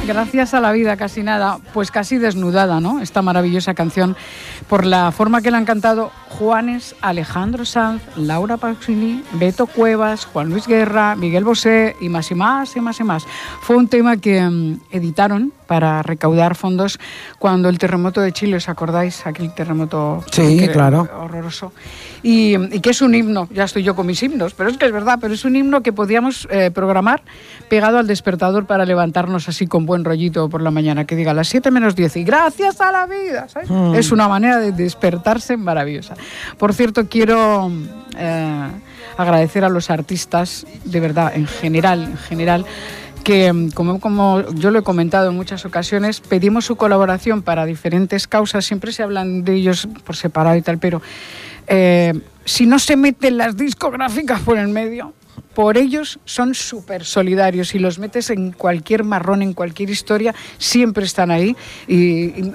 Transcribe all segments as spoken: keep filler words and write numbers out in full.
Gracias a la vida, casi nada, pues casi desnudada, ¿no? Esta maravillosa canción, por la forma que la han cantado Juanes, Alejandro Sanz, Laura Pausini, Beto Cuevas, Juan Luis Guerra, Miguel Bosé y más y más y más y más. Fue un tema que um, editaron para recaudar fondos cuando el terremoto de Chile, ¿os acordáis? Aquel terremoto sí, claro. horroroso. Y, y que es un himno, ya estoy yo con mis himnos, pero es que es verdad, pero es un himno que podíamos eh, programar pegado al despertador para levantarnos así con buen rollito por la mañana, que diga a las siete menos diez y gracias a la vida, ¿sabes? Mm. Es una manera de despertarse maravillosa. Por cierto, quiero eh, agradecer a los artistas, de verdad, en general, en general, que como, como yo lo he comentado en muchas ocasiones, pedimos su colaboración para diferentes causas, siempre se hablan de ellos por separado y tal, pero eh, si no se meten las discográficas por el medio, por ellos son súper solidarios y los metes en cualquier marrón, en cualquier historia, siempre están ahí y... y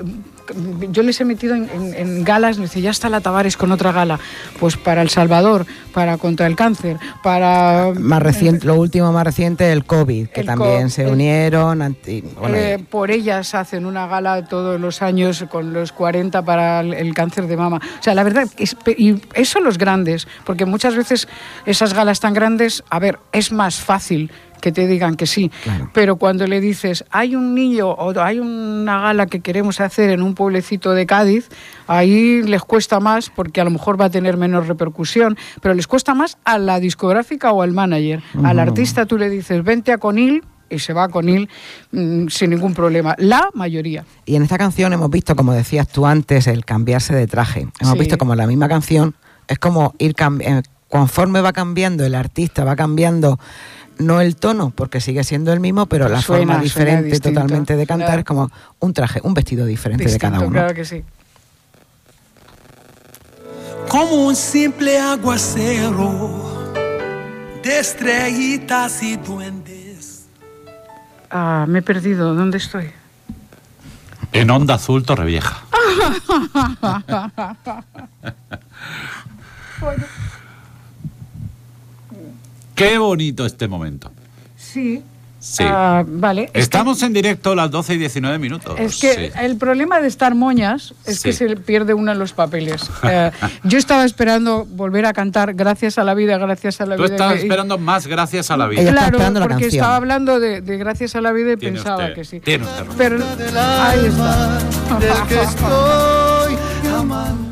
yo les he metido en, en, en galas, me dice, ya está la Tavares con otra gala, pues para El Salvador, para contra el cáncer, para... Más reciente, lo último más reciente, el COVID, que también co- se unieron. Anti, bueno, eh, por ellas hacen una gala todos los años con los cuarenta para el, el cáncer de mama. O sea, la verdad, es, y eso los grandes, porque muchas veces esas galas tan grandes, a ver, es más fácil que te digan que sí, claro. Pero cuando le dices, hay un niño o hay una gala que queremos hacer en un pueblecito de Cádiz, ahí les cuesta más porque a lo mejor va a tener menos repercusión, pero les cuesta más a la discográfica o al manager. Uh-huh. Al artista tú le dices, vente a Conil, y se va con él mmm, sin ningún problema, la mayoría. Y en esta canción hemos visto, como decías tú antes, el cambiarse de traje. Hemos sí. visto como la misma canción, es como ir cambiando, conforme va cambiando el artista, va cambiando... No el tono, porque sigue siendo el mismo, pero la suena, forma diferente totalmente de cantar, claro. Es como un traje, un vestido diferente distinto, de cada uno. Claro que sí. Como un simple aguacero de estrellitas y duendes. Ah, me he perdido. ¿Dónde estoy? En Onda Azul, Torrevieja. Bueno. Qué bonito este momento. Sí. Sí. Uh, vale. Estamos que, en directo a las doce y diecinueve minutos. Es que sí. El problema de estar moñas es sí. que se pierde uno en los papeles. Uh, yo estaba esperando volver a cantar Gracias a la vida, gracias a la Tú vida. Tú estabas que, esperando más Gracias a la vida. Ella claro, está porque la estaba hablando de, de Gracias a la vida y ¿Tiene pensaba usted, que sí. Tiene usted. Pero ahí está. Del que estoy amando.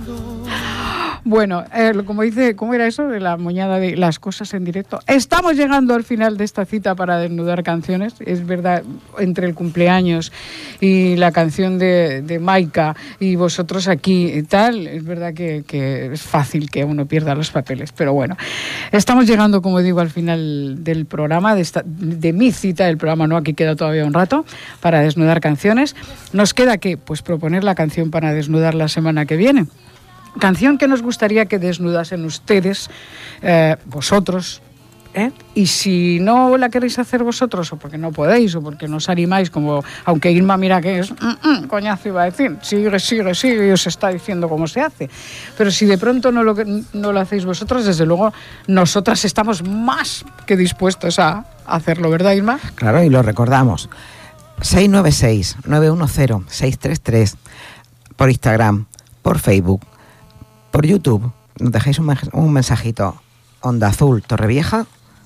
Bueno, eh, como dice, ¿cómo era eso de la moñada de las cosas en directo? Estamos llegando al final de esta cita para desnudar canciones. Es verdad, entre el cumpleaños y la canción de, de Maika y vosotros aquí y tal, es verdad que, que es fácil que uno pierda los papeles. Pero bueno, estamos llegando, como digo, al final del programa, de, esta, de mi cita del programa, ¿no? Aquí queda todavía un rato para desnudar canciones. Nos queda que, pues, proponer la canción para desnudar la semana que viene. Canción que nos gustaría que desnudasen ustedes, eh, vosotros, ¿eh? Y si no la queréis hacer vosotros, o porque no podéis, o porque no os animáis, como aunque Irma mira que es, mm, mm, coñazo iba a decir, sigue, sigue, sigue, y os está diciendo cómo se hace. Pero si de pronto no lo, no lo hacéis vosotros, desde luego, nosotras estamos más que dispuestos a hacerlo, ¿verdad, Irma? Claro, y lo recordamos. seis nueve seis, nueve uno cero, seis tres tres, por Instagram, por Facebook, por YouTube, nos dejáis un, un mensajito, Onda Azul Torrevieja,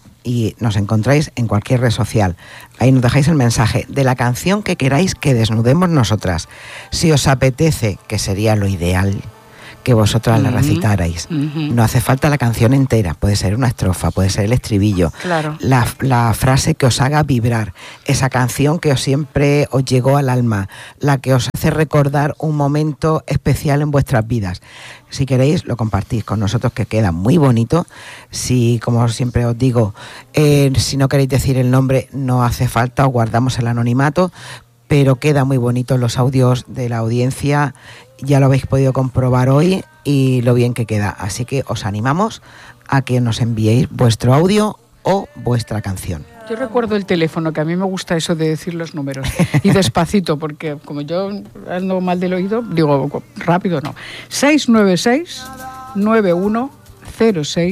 y nos encontráis en cualquier red social. Ahí nos dejáis el mensaje de la canción que queráis que desnudemos nosotras. Si os apetece, que sería lo ideal, que vosotras uh-huh. la recitarais. Uh-huh. No hace falta la canción entera, puede ser una estrofa, puede ser el estribillo, claro. la, la frase que os haga vibrar, esa canción que os siempre os llegó al alma, la que os hace recordar un momento especial en vuestras vidas. Si queréis, lo compartís con nosotros, que queda muy bonito. Si, como siempre os digo, eh, si no queréis decir el nombre, no hace falta, os guardamos el anonimato, pero queda muy bonito los audios de la audiencia. Ya lo habéis podido comprobar hoy y lo bien que queda. Así que os animamos a que nos enviéis vuestro audio o vuestra canción. Yo recuerdo el teléfono, que a mí me gusta eso de decir los números. Y despacito, porque como yo ando mal del oído, digo rápido no. seis nueve seis, nueve uno cero seis,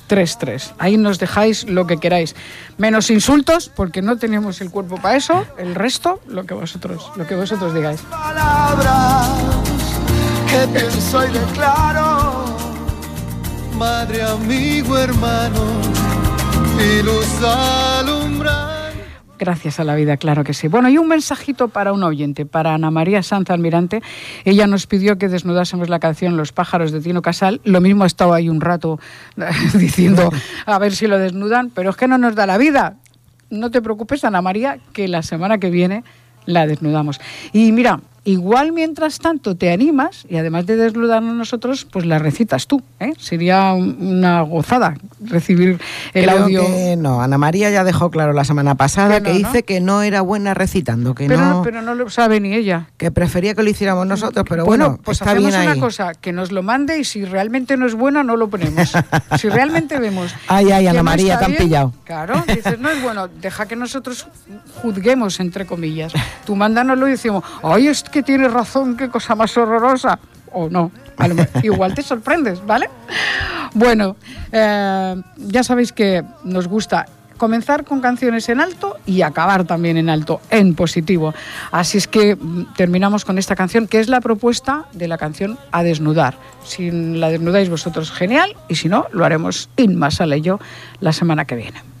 tres tres. Ahí nos dejáis lo que queráis. Menos insultos, porque no tenemos el cuerpo para eso. El resto, lo que vosotros, lo que vosotros digáis. Palabras que pienso y declaro, madre, amigo, hermano, y luz alumbrar. Gracias a la vida, claro que sí. Bueno, y un mensajito para un oyente, para Ana María Sanz Almirante. Ella nos pidió que desnudásemos la canción Los pájaros de Tino Casal. Lo mismo ha estado ahí un rato diciendo a ver si lo desnudan, pero es que no nos da la vida. No te preocupes, Ana María, que la semana que viene la desnudamos. Y mira, igual mientras tanto te animas y además de desnudarnos nosotros, pues la recitas tú, ¿eh? Sería una gozada recibir el Creo audio. Que no, Ana María ya dejó claro la semana pasada que, no, que dice ¿no? que no era buena recitando, que pero, no, pero no lo sabe ni ella. Que prefería que lo hiciéramos nosotros, pero bueno, bueno, pues está hacemos bien una ahí. cosa, que nos lo mande y si realmente no es buena no lo ponemos. Si realmente vemos. Ay, ay, Ana no María, te han bien, pillado. Claro, dices, no es bueno, deja que nosotros juzguemos, entre comillas. Tú mándanoslo y decimos, ay, es que tienes razón, qué cosa más horrorosa. O no, a lo mejor, igual te sorprendes, ¿vale? Bueno, eh, ya sabéis que nos gusta comenzar con canciones en alto y acabar también en alto, en positivo. Así es que terminamos con esta canción, que es la propuesta de la canción A Desnudar. Si la desnudáis vosotros, genial, y si no, lo haremos Inma Sala y yo la semana que viene.